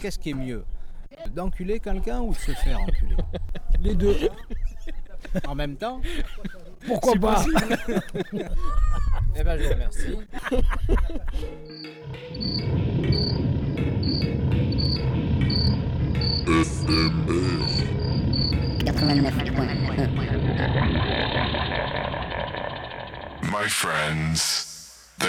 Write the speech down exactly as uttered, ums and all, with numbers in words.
qu'est-ce qui est mieux? D'enculer quelqu'un ou de se faire enculer? Les deux. En même temps? Pourquoi C'est pas? Eh ben, je vous remercie. quatre-vingt-neuf point un. My friends.